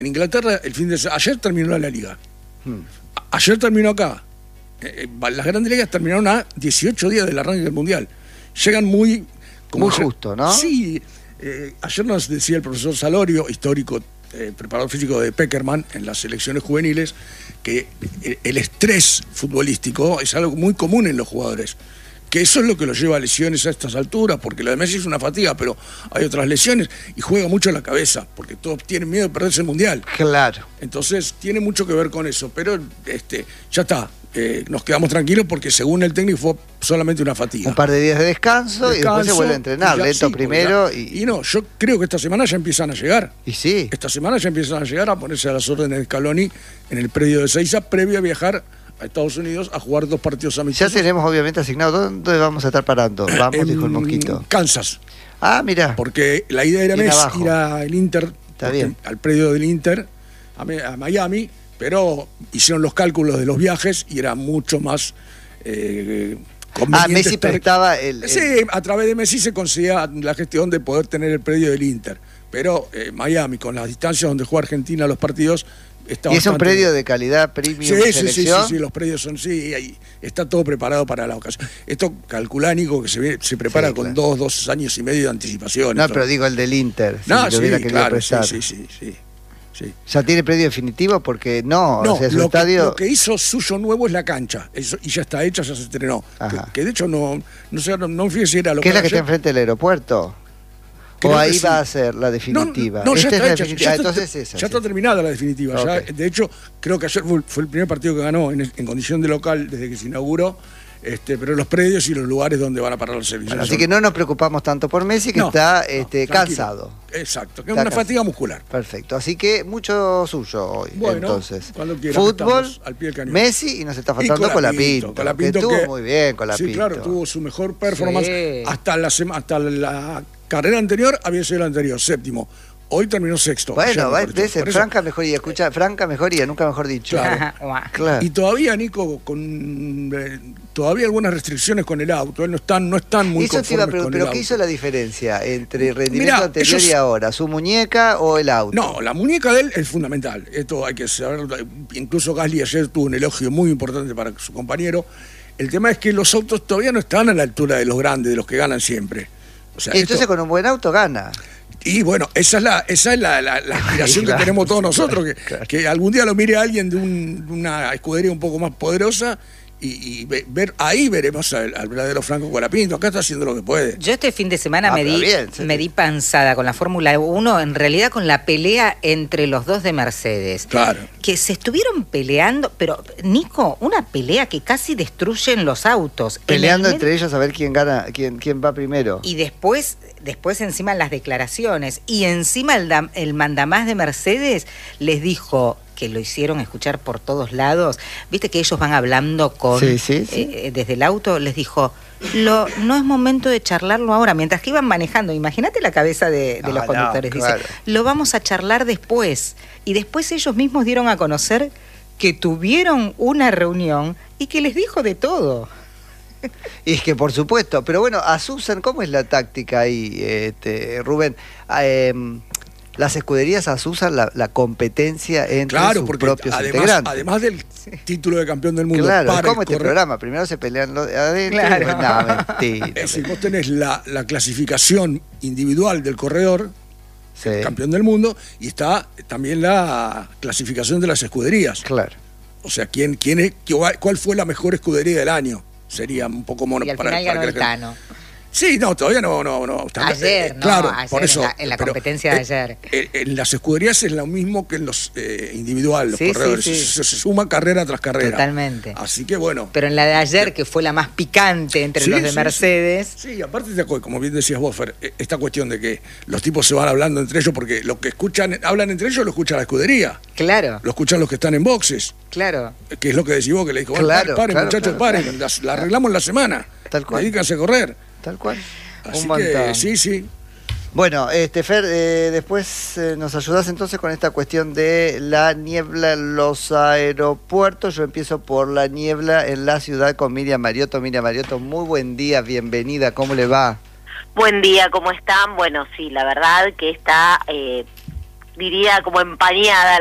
En Inglaterra, ayer terminó la liga. Ayer terminó acá. Las grandes ligas terminaron a 18 días del arranque del Mundial. Llegan muy justo, ¿no? Sí. Ayer nos decía el profesor Salorio, histórico preparador físico de Peckerman en las selecciones juveniles, que el estrés futbolístico es algo muy común en los jugadores. Que eso es lo que los lleva a lesiones a estas alturas, porque lo de Messi es una fatiga, pero hay otras lesiones, y juega mucho la cabeza, porque todos tienen miedo de perderse el Mundial. Claro. Entonces, tiene mucho que ver con eso, pero ya está, nos quedamos tranquilos porque según el técnico fue solamente una fatiga. Un par de días de descanso y después se vuelve a entrenar, lento sí, primero. Y no, yo creo que esta semana ya empiezan a llegar. Y sí. Esta semana ya empiezan a llegar a ponerse a las órdenes de Scaloni en el predio de Ezeiza, previo a viajar a Estados Unidos a jugar 2 partidos amistosos. Ya tenemos obviamente asignado dónde vamos a estar parando. Vamos, dijo el Mosquito. Kansas. Ah, mira. Porque la idea era ir al Inter, al predio del Inter, a Miami, pero hicieron los cálculos de los viajes y era mucho más conveniente. Messi prestaba Sí, a través de Messi se conseguía la gestión de poder tener el predio del Inter. Pero Miami, con las distancias donde juega Argentina los partidos, y es un predio de calidad premium. Sí, los predios son, ahí está todo preparado para la ocasión. Esto calcula, Nico, que se prepara con 2 años y medio de anticipación. No, pero digo el del Inter. Sí. ¿Ya tiene predio definitivo? Porque no o sea, lo que hizo suyo nuevo es la cancha, y ya está hecha, ya se estrenó. Que de hecho no fíjese si era lo que es la que está enfrente del aeropuerto. Creo o ahí va a ser la definitiva. No, ya está hecha. Entonces ya está terminada la definitiva. Okay. Ya, de hecho, creo que ayer fue el primer partido que ganó en condición de local desde que se inauguró. Pero los predios y los lugares donde van a parar los servicios. Bueno, así que no nos preocupamos tanto por Messi, que está cansado. Exacto, que es una fatiga muscular. Perfecto, así que mucho suyo hoy. Bueno, entonces, cuando quiera, fútbol, al pie del cañón. Messi y nos está faltando Colapinto. Colapinto que estuvo muy bien, Colapinto. Sí, claro, tuvo su mejor performance. Hasta la carrera anterior había sido el anterior, 7º. Hoy terminó 6º. Bueno, debe ser franca mejoría. Escucha, franca mejoría, nunca mejor dicho. Claro. Y todavía, Nico, todavía algunas restricciones con el auto. Él no están muy eso conformes pero ¿qué hizo la diferencia entre el rendimiento anterior y ahora? ¿Su muñeca o el auto? No, la muñeca de él es fundamental. Esto hay que saber. Incluso Gasly ayer tuvo un elogio muy importante para su compañero. El tema es que los autos todavía no están a la altura de los grandes, de los que ganan siempre. O sea, entonces con un buen auto gana. Y bueno, esa es la aspiración que tenemos todos nosotros, que algún día lo mire alguien de una escudería un poco más poderosa y ahí veremos al verdadero Franco Colapinto. Acá está haciendo lo que puede. Yo este fin de semana me di panzada con la Fórmula 1, en realidad con la pelea entre los dos de Mercedes. Claro. Que se estuvieron peleando, pero Nico, una pelea que casi destruyen los autos. Peleando entre ellos a ver quién gana, quién va primero. Y después encima las declaraciones, y encima el mandamás de Mercedes les dijo, que lo hicieron escuchar por todos lados, viste que ellos van hablando desde el auto, les dijo, no es momento de charlarlo ahora, mientras que iban manejando, imagínate la cabeza de los conductores, dice, lo vamos a charlar después, y después ellos mismos dieron a conocer que tuvieron una reunión y que les dijo de todo. Y es que por supuesto, pero bueno, a Susan, ¿cómo es la táctica ahí, Rubén? Las escuderías asusan la competencia entre sus propios integrantes. Además del título de campeón del mundo. Claro, ¿cómo este programa? Primero se pelean los de adentro. Claro. No, mentira. Es decir, vos tenés la clasificación individual del corredor, campeón del mundo, y está también la clasificación de las escuderías. Claro. O sea, ¿cuál fue la mejor escudería del año? Sería un poco mono y al final ganó el Tano. Sí, no, todavía no. Ayer, claro, ayer, por eso, en la competencia de ayer. En las escuderías es lo mismo que en los individuales, los corredores. Se suma carrera tras carrera. Totalmente. Así que bueno. Pero en la de ayer, que fue la más picante entre los de Mercedes. Sí, aparte, como bien decías vos, Fer, esta cuestión de que los tipos se van hablando entre ellos, porque lo que hablan entre ellos lo escucha la escudería. Claro. Lo escuchan los que están en boxes. Claro. Que es lo que decís vos, que le dijo, paren, muchachos, paren, la arreglamos en la semana. Tal cual. Dedícanse a correr. Tal cual. Así que, sí. Bueno, Fer, después nos ayudás entonces con esta cuestión de la niebla en los aeropuertos. Yo empiezo por la niebla en la ciudad con Miriam Mariotto. Miriam Mariotto, muy buen día, bienvenida, ¿cómo le va? Buen día, ¿cómo están? Bueno, sí, la verdad que está diría como empañada